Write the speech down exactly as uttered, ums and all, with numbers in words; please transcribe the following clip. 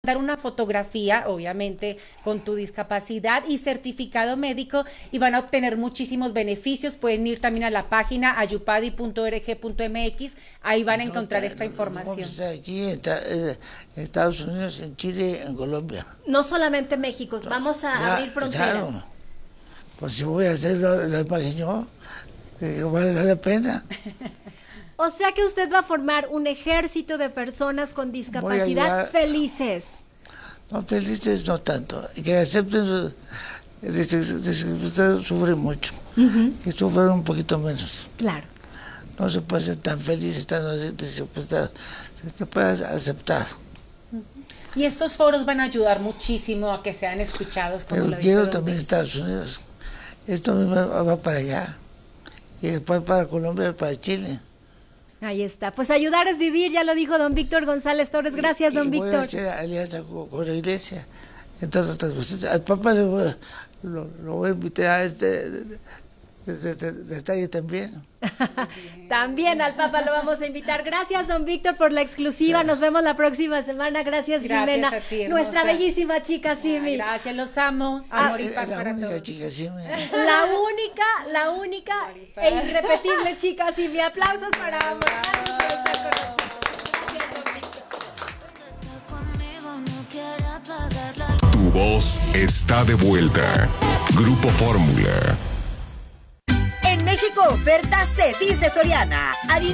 Dar una fotografía, obviamente, con tu discapacidad y certificado médico y van a obtener muchísimos beneficios. Pueden ir también a la página ayupadi punto org punto mx, ahí van a encontrar esta información. Aquí en Estados Unidos, en Chile, en Colombia. No solamente México, vamos a Ya, abrir fronteras. Claro. Pues si voy a hacer la, la imagen yo, eh, vale la pena. O sea que usted va a formar un ejército de personas con discapacidad llevar... felices. No, felices no tanto. Que acepten su discapacidad, sufre mucho. Uh-huh. Que sufren un poquito menos. Claro. No se puede ser tan feliz estando discapacidad. Se puede aceptar. Uh-huh. Y estos foros van a ayudar muchísimo a que sean escuchados. Como Pero lo quiero dice también Estados Unidos. Esto va, va para allá. Y después para Colombia y para Chile. Ahí está. Pues ayudar es vivir, ya lo dijo don Víctor González Torres. Gracias, don y voy Víctor. a hacer alianza con, con la iglesia. Entonces, al Papa le voy, lo, lo voy a invitar a este detalle también. También al Papa lo vamos a invitar. Gracias, don Víctor, por la exclusiva. Sí. Nos vemos la próxima semana. Gracias, gracias Jimena. A ti, nuestra bellísima chica Simi. Gracias, los amo. Amor ah, y paz la para única todos. Chica Simi. La única, la única e irrepetible chica Simi. Aplausos para ambos. Gracias por estar con nosotros. Tu voz está de vuelta. Grupo Fórmula. En México oferta se dice Soriana.